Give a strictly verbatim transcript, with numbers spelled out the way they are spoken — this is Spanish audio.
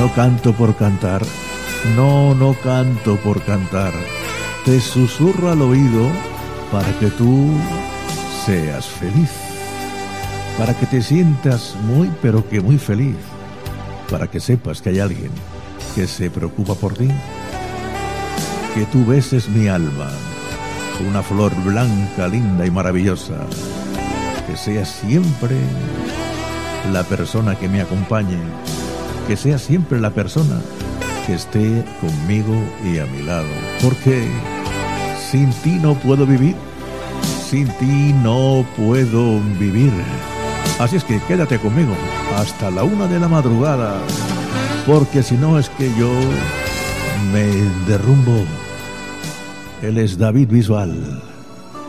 No canto por cantar, no, no canto por cantar. Te susurro al oído para que tú seas feliz, para que te sientas muy, pero que muy feliz, para que sepas que hay alguien que se preocupa por ti, que tú beses mi alma, una flor blanca, linda y maravillosa, que seas siempre la persona que me acompañe, que seas siempre la persona que esté conmigo y a mi lado, porque sin ti no puedo vivir, sin ti no puedo vivir. Así es que quédate conmigo hasta la una de la madrugada, porque si no es que yo me derrumbo. Él es David Bisbal.